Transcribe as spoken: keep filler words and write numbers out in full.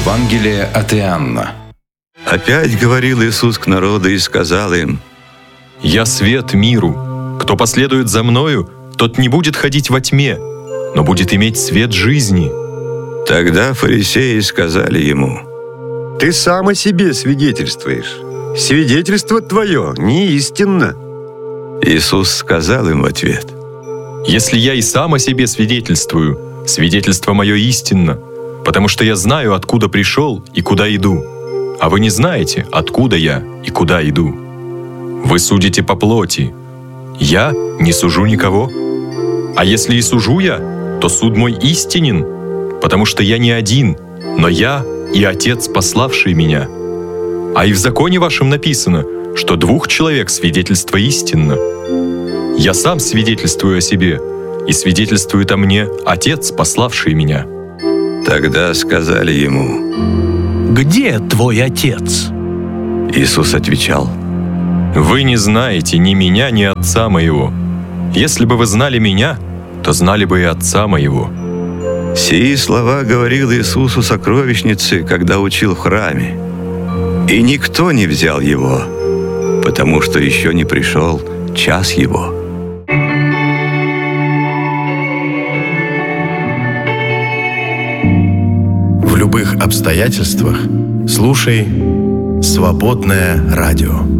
Евангелие от Иоанна. Опять говорил Иисус к народу и сказал им: «Я свет миру. Кто последует за Мною, тот не будет ходить во тьме, но будет иметь свет жизни». Тогда фарисеи сказали ему: «Ты сам о себе свидетельствуешь. Свидетельство твое не истинно». Иисус сказал им в ответ: «Если я и сам о себе свидетельствую, свидетельство мое истинно, потому что я знаю, откуда пришел и куда иду, а вы не знаете, откуда я и куда иду. Вы судите по плоти. Я не сужу никого. А если и сужу я, то суд мой истинен, потому что я не один, но я и Отец, пославший меня. А и в законе вашем написано, что двух человек свидетельство истинно. Я сам свидетельствую о себе, и свидетельствует о мне Отец, пославший меня». Тогда сказали ему: «Где твой отец?» Иисус отвечал: «Вы не знаете ни меня, ни Отца моего. Если бы вы знали меня, то знали бы и Отца моего». Сии слова говорил Иисус у сокровищницы, когда учил в храме. И никто не взял его, потому что еще не пришел час его. В любых обстоятельствах слушай «Свободное радио».